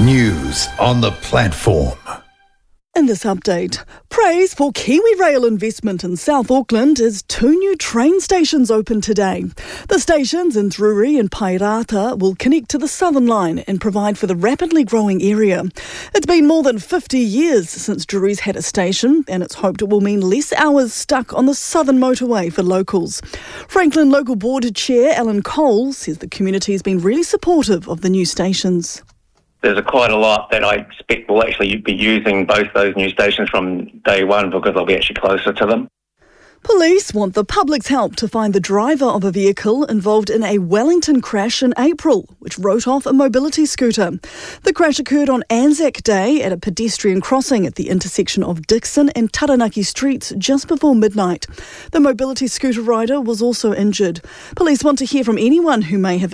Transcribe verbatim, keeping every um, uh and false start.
News on the platform. In this update, praise for KiwiRail investment in South Auckland as two new train stations open today. The stations in Drury and Pairata will connect to the Southern Line and provide for the rapidly growing area. It's been more than fifty years since Drury's had a station, and it's hoped it will mean less hours stuck on the Southern Motorway for locals. Franklin Local Board Chair Alan Cole says the community has been really supportive of the new stations. There's a quite a lot that I expect will actually be using both those new stations from day one because they'll be actually closer to them. Police want the public's help to find the driver of a vehicle involved in a Wellington crash in April, which wrote off a mobility scooter. The crash occurred on Anzac Day at a pedestrian crossing at the intersection of Dixon and Taranaki Streets just before midnight. The mobility scooter rider was also injured. Police want to hear from anyone who may have